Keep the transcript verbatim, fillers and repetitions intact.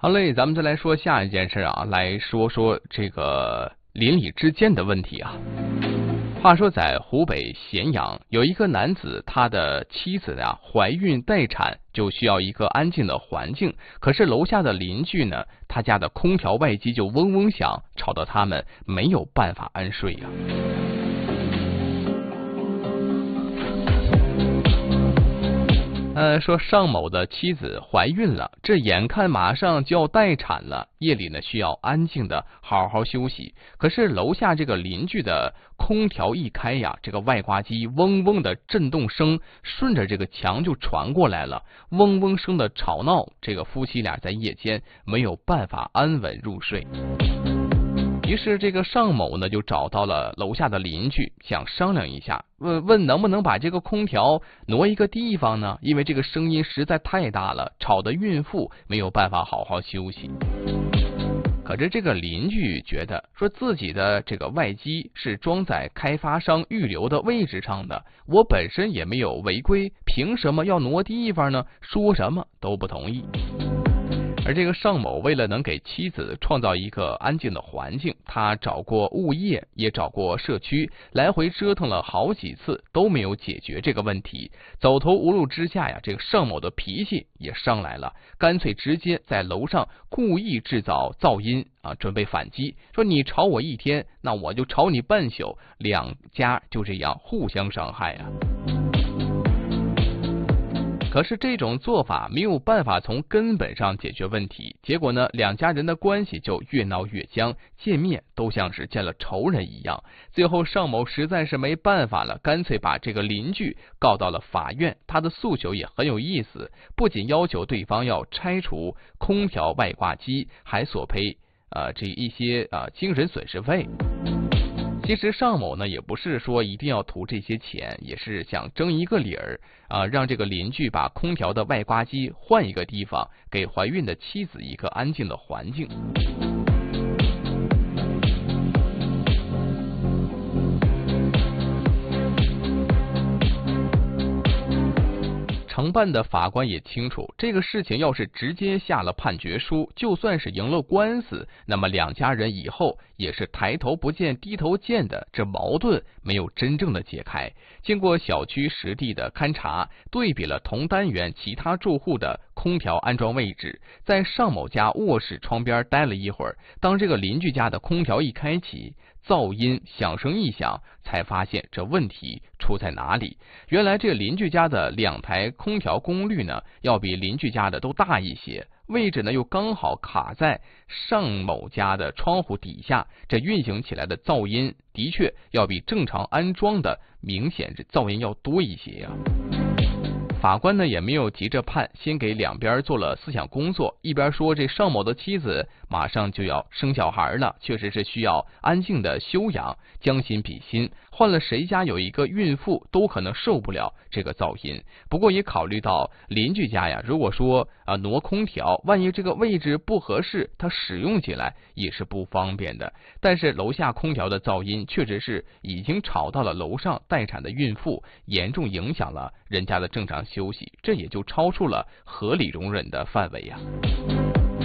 好嘞，咱们再来说下一件事啊，来说说这个邻里之间的问题啊。话说在湖北咸阳有一个男子，他的妻子呀怀孕待产，就需要一个安静的环境。可是楼下的邻居呢，他家的空调外机就嗡嗡响，吵得他们没有办法安睡呀。呃，说尚某的妻子怀孕了，这眼看马上就要待产了，夜里呢需要安静的好好休息。可是楼下这个邻居的空调一开呀，这个外挂机嗡嗡的震动声顺着这个墙就传过来了，嗡嗡声的吵闹，这个夫妻俩在夜间没有办法安稳入睡。于是这个尚某呢就找到了楼下的邻居，想商量一下，问问能不能把这个空调挪一个地方呢？因为这个声音实在太大了，吵得孕妇没有办法好好休息。可是这个邻居觉得说自己的这个外机是装在开发商预留的位置上的，我本身也没有违规，凭什么要挪地方呢？说什么都不同意。而这个尚某为了能给妻子创造一个安静的环境，他找过物业，也找过社区，来回折腾了好几次，都没有解决这个问题。走投无路之下呀，这个尚某的脾气也上来了，干脆直接在楼上故意制造噪音啊，准备反击，说你吵我一天，那我就吵你半宿，两家就这样互相伤害啊。可是这种做法没有办法从根本上解决问题，结果呢，两家人的关系就越闹越僵，见面都像是见了仇人一样。最后尚某实在是没办法了，干脆把这个邻居告到了法院。他的诉求也很有意思，不仅要求对方要拆除空调外挂机，还索赔呃这一些呃精神损失费。其实尚某呢也不是说一定要图这些钱，也是想争一个理儿啊，让这个邻居把空调的外挂机换一个地方，给怀孕的妻子一个安静的环境。承办的法官也清楚，这个事情要是直接下了判决书，就算是赢了官司，那么两家人以后也是抬头不见低头见的，这矛盾没有真正的解开。经过小区实地的勘查，对比了同单元其他住户的空调安装位置，在尚某家卧室窗边待了一会儿，当这个邻居家的空调一开启，噪音响声一响，才发现这问题出在哪里。原来这个邻居家的两台空调功率呢，要比邻居家的都大一些，位置呢又刚好卡在尚某家的窗户底下，这运行起来的噪音的确要比正常安装的明显这噪音要多一些呀、啊。法官呢也没有急着判，先给两边做了思想工作，一边说这尚某的妻子马上就要生小孩了，确实是需要安静的休养，将心比心，换了谁家有一个孕妇都可能受不了这个噪音。不过也考虑到邻居家呀，如果说啊挪空调，万一这个位置不合适，他使用起来也是不方便的。但是楼下空调的噪音确实是已经吵到了楼上待产的孕妇，严重影响了人家的正常休息，这也就超出了合理容忍的范围呀、啊。